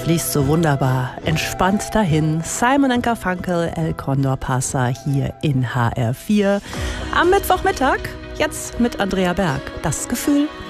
fließt so wunderbar entspannt dahin. Simon & Garfunkel, El Condor Pasa hier in HR4 am Mittwochmittag. Jetzt mit Andrea Berg. Das Gefühl